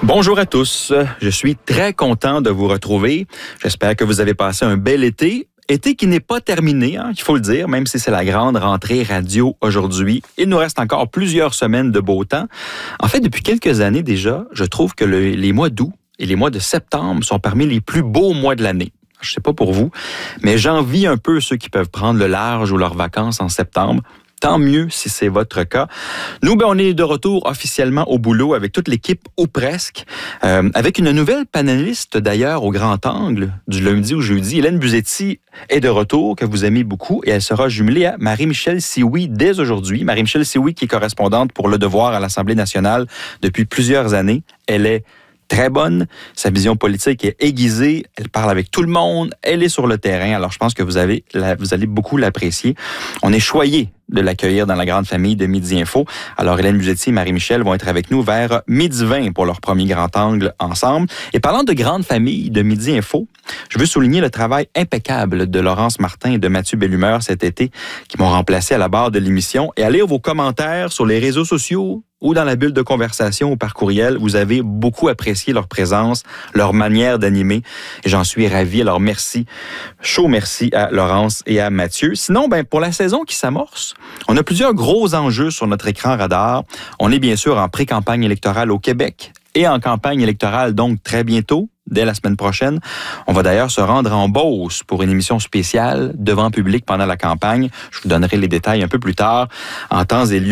Bonjour à tous, je suis très content de vous retrouver. J'espère que vous avez passé un bel été. Été qui n'est pas terminé, il faut le dire, même si c'est la grande rentrée radio aujourd'hui. Il nous reste encore plusieurs semaines de beau temps. En fait, depuis quelques années déjà, je trouve que les mois d'août et les mois de septembre sont parmi les plus beaux mois de l'année. Je sais pas pour vous, mais j'envie un peu ceux qui peuvent prendre le large ou leurs vacances en septembre. Tant mieux si c'est votre cas. Nous, on est de retour officiellement au boulot avec toute l'équipe ou presque, avec une nouvelle panéliste d'ailleurs au grand angle du lundi au jeudi. Hélène Buzetti est de retour, que vous aimez beaucoup, et elle sera jumelée à Marie-Michèle Sioui dès aujourd'hui. Marie-Michèle Sioui qui est correspondante pour Le Devoir à l'Assemblée nationale depuis plusieurs années. Elle est très bonne, sa vision politique est aiguisée, elle parle avec tout le monde, elle est sur le terrain, alors je pense que vous allez beaucoup l'apprécier. On est choyés de l'accueillir dans la grande famille de Midi Info. Alors Hélène Buzetti et Marie-Michèle vont être avec nous vers 12h20 pour leur premier grand angle ensemble. Et parlant de grande famille de Midi Info, je veux souligner le travail impeccable de Laurence Martin et de Mathieu Bellumeur cet été qui m'ont remplacé à la barre de l'émission. Et à lire vos commentaires sur les réseaux sociaux ou dans la bulle de conversation ou par courriel, vous avez beaucoup apprécié leur présence, leur manière d'animer. Et j'en suis ravi. Alors merci, chaud merci à Laurence et à Mathieu. Sinon, pour la saison qui s'amorce, on a plusieurs gros enjeux sur notre écran radar. On est bien sûr en pré-campagne électorale au Québec et en campagne électorale donc très bientôt, dès la semaine prochaine. On va d'ailleurs se rendre en Beauce pour une émission spéciale devant public pendant la campagne. Je vous donnerai les détails un peu plus tard en temps et lieu.